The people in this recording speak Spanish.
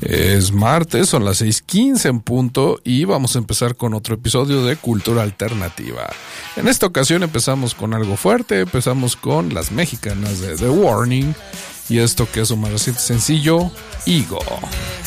Es martes, son las 6:15 en punto y vamos a empezar con otro episodio de Cultura Alternativa. En esta ocasión empezamos con algo fuerte, empezamos con las mexicanas de The Warning y esto que es un más reciente sencillo, Ego.